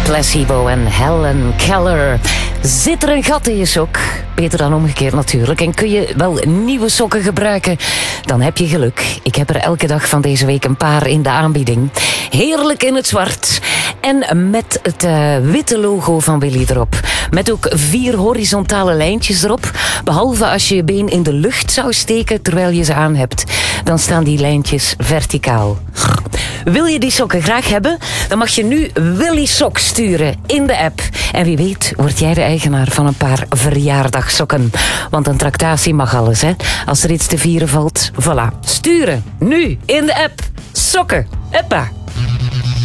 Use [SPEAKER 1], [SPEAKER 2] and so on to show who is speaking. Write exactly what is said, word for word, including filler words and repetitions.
[SPEAKER 1] Placebo en Helen Keller. Zit er een gat in je sok? Beter dan omgekeerd natuurlijk. En kun je wel nieuwe sokken gebruiken? Dan heb je geluk. Ik heb er elke dag van deze week een paar in de aanbieding. Heerlijk in het zwart. En met het uh, witte logo van Willy erop. Met ook vier horizontale lijntjes erop. Behalve als je je been in de lucht zou steken terwijl je ze aan hebt. Dan staan die lijntjes verticaal. Wil je die sokken graag hebben? Dan mag je nu Willy Sok sturen in de app. En wie weet word jij de eigenaar van een paar verjaardagsokken. Want een tractatie mag alles, hè. Als er iets te vieren valt, voilà. Sturen, nu, in de app. Sokken, hoppa.